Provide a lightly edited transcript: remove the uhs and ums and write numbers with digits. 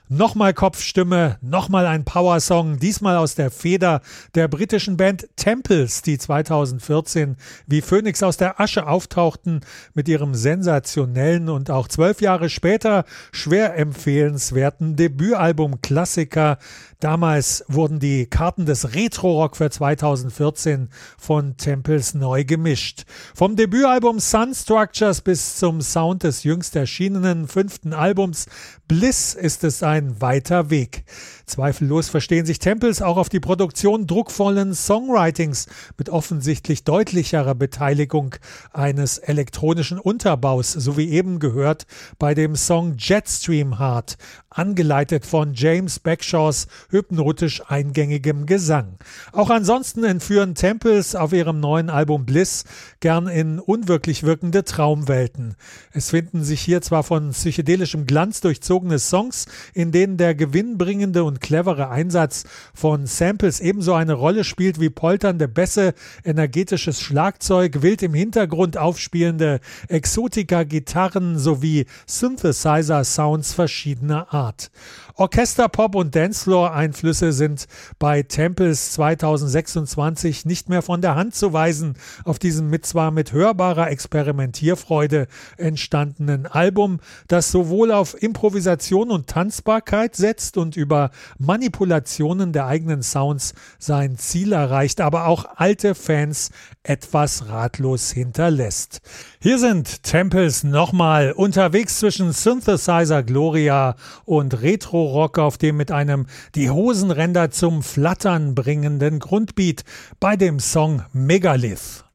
Nochmal Kopfstimme, nochmal ein Powersong, diesmal aus der Feder der britischen Band Temples, die 2014 wie Phönix aus der Asche auftauchten mit ihrem sensationellen und auch 12 Jahre später schwer empfehlenswerten Debütalbum Klassiker. Damals wurden die Karten des Retro-Rock für 2014 von Temples neu gemischt. Vom Debütalbum Sun Structures bis zum Sound des jüngst erschienenen 5. Albums Bliss ist es ein weiter Weg. Zweifellos verstehen sich Temples auch auf die Produktion druckvollen Songwritings mit offensichtlich deutlicherer Beteiligung eines elektronischen Unterbaus, so wie eben gehört bei dem Song Jetstream Heart, angeleitet von James Backshaws hypnotisch eingängigem Gesang. Auch ansonsten entführen Temples auf ihrem neuen Album Bliss gern in unwirklich wirkende Traumwelten. Es finden sich hier zwar von psychedelischem Glanz durchzogene Songs, in denen der gewinnbringende und clevere Einsatz von Samples ebenso eine Rolle spielt wie polternde Bässe, energetisches Schlagzeug, wild im Hintergrund aufspielende Exotika-Gitarren sowie Synthesizer-Sounds verschiedener Art. Orchester-Pop- und Dancefloor-Einflüsse sind bei Temples 2026 nicht mehr von der Hand zu weisen. Auf diesem zwar mit hörbarer Experimentierfreude entstandenen Album, das sowohl auf Improvisation und Tanzbarkeit setzt und über Manipulationen der eigenen Sounds sein Ziel erreicht, aber auch alte Fans etwas ratlos hinterlässt. Hier sind Temples nochmal unterwegs zwischen Synthesizer Gloria und Retro-Rock auf dem mit einem die Hosenränder zum Flattern bringenden Grundbeat bei dem Song Megalith.